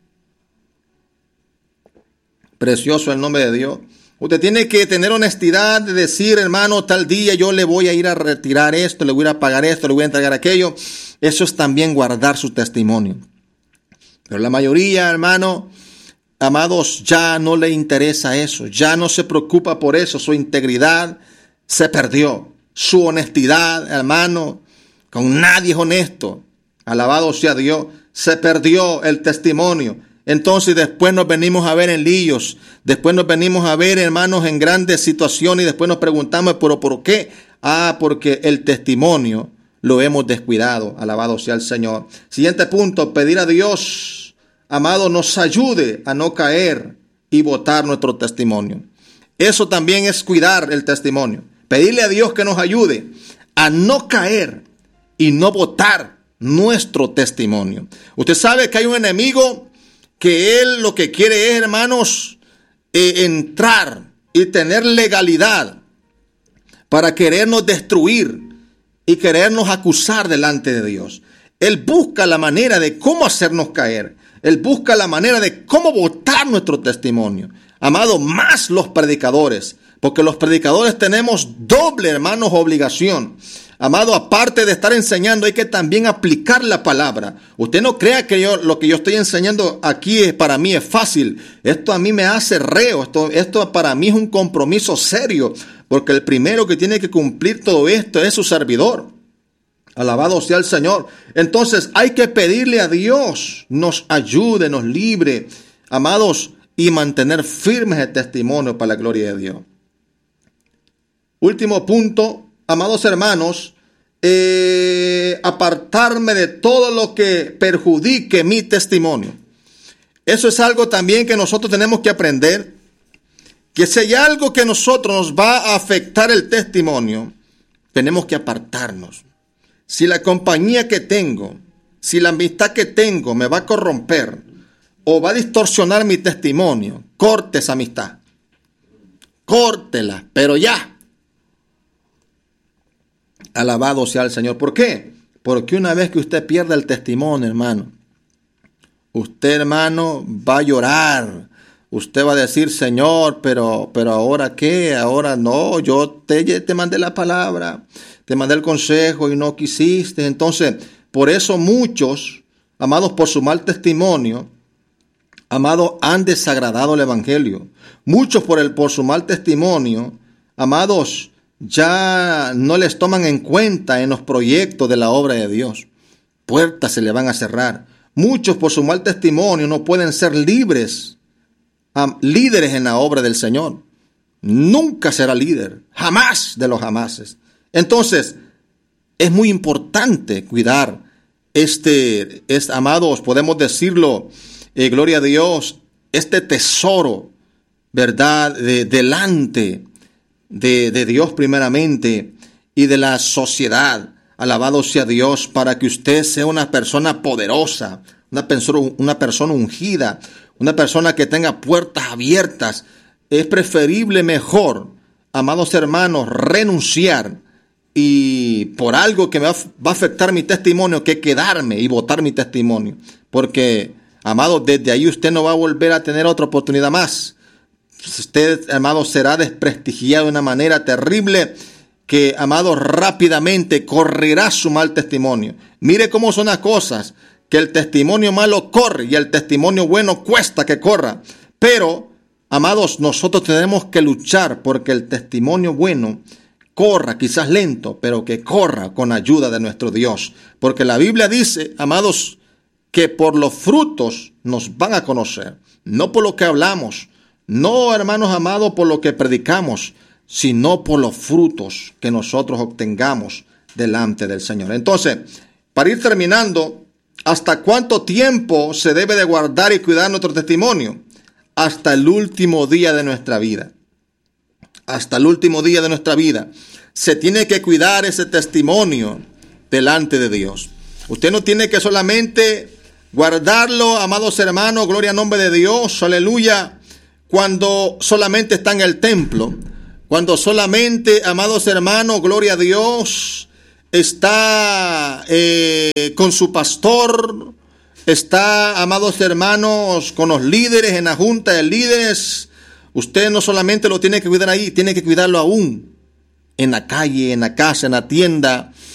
Precioso el nombre de Dios. Usted tiene que tener honestidad de decir, hermano, tal día yo le voy a ir a retirar esto, le voy a ir a pagar esto, le voy a entregar aquello. Eso es también guardar su testimonio. Pero la mayoría, hermano, amados, ya no le interesa eso, ya no se preocupa por eso, su integridad se perdió, su honestidad, hermano, con nadie es honesto, alabado sea Dios, se perdió el testimonio. Entonces después nos venimos a ver en líos, después nos venimos a ver, hermanos, en grandes situaciones y después nos preguntamos, ¿pero por qué? Porque el testimonio lo hemos descuidado, alabado sea el Señor. Siguiente punto, pedir a Dios, amado, nos ayude a no caer y botar nuestro testimonio. Eso también es cuidar el testimonio. Pedirle a Dios que nos ayude a no caer y no botar nuestro testimonio. Usted sabe que hay un enemigo que él lo que quiere es, hermanos, entrar y tener legalidad para querernos destruir y querernos acusar delante de Dios. Él busca la manera de cómo hacernos caer. Él busca la manera de cómo botar nuestro testimonio. Amado, más los predicadores, porque los predicadores tenemos doble, hermanos, obligación. Amado, aparte de estar enseñando, hay que también aplicar la palabra. Usted no crea que lo que yo estoy enseñando aquí para mí es fácil. Esto a mí me hace reo. Esto para mí es un compromiso serio, porque el primero que tiene que cumplir todo esto es su servidor. Alabado sea el Señor. Entonces hay que pedirle a Dios, nos ayude, nos libre, amados, y mantener firmes el testimonio para la gloria de Dios. Último punto, amados hermanos, apartarme de todo lo que perjudique mi testimonio. Eso es algo también que nosotros tenemos que aprender, que si hay algo que nosotros nos va a afectar el testimonio, tenemos que apartarnos. Si la compañía que tengo, si la amistad que tengo me va a corromper o va a distorsionar mi testimonio, corte esa amistad, córtela, pero ya. Alabado sea el Señor. ¿Por qué? Porque una vez que usted pierda el testimonio, hermano, usted, hermano, va a llorar. Usted va a decir, Señor, pero ¿ahora qué? Ahora no, yo te mandé la palabra, te mandé el consejo y no quisiste. Entonces, por eso muchos, amados, por su mal testimonio, amados, han desagradado el evangelio. Muchos por su mal testimonio, amados, ya no les toman en cuenta en los proyectos de la obra de Dios. Puertas se le van a cerrar. Muchos por su mal testimonio no pueden ser líderes en la obra del Señor. Nunca será líder, jamás de los jamases. Entonces, es muy importante cuidar amados, podemos decirlo, gloria a Dios, este tesoro, ¿verdad? Delante de Dios primeramente y de la sociedad. Alabado sea Dios, para que usted sea una persona poderosa, una persona ungida, una persona que tenga puertas abiertas. Es preferible, mejor, amados hermanos, renunciar y por algo que me va a afectar mi testimonio, que quedarme y botar mi testimonio. Porque, amados, desde ahí usted no va a volver a tener otra oportunidad más. Usted, amado, será desprestigiado de una manera terrible que, amado, rápidamente correrá su mal testimonio. Mire cómo son las cosas, que el testimonio malo corre y el testimonio bueno cuesta que corra. Pero, amados, nosotros tenemos que luchar porque el testimonio bueno corra, quizás lento, pero que corra con ayuda de nuestro Dios. Porque la Biblia dice, amados, que por los frutos nos van a conocer, no por lo que hablamos. No, hermanos amados, por lo que predicamos, sino por los frutos que nosotros obtengamos delante del Señor. Entonces, para ir terminando, ¿hasta cuánto tiempo se debe de guardar y cuidar nuestro testimonio? Hasta el último día de nuestra vida. Hasta el último día de nuestra vida. Se tiene que cuidar ese testimonio delante de Dios. Usted no tiene que solamente guardarlo, amados hermanos, gloria al nombre de Dios, aleluya, cuando solamente está en el templo, cuando solamente, amados hermanos, gloria a Dios, está con su pastor, está, amados hermanos, con los líderes en la junta de líderes. Usted no solamente lo tiene que cuidar ahí, tiene que cuidarlo aún en la calle, en la casa, en la tienda,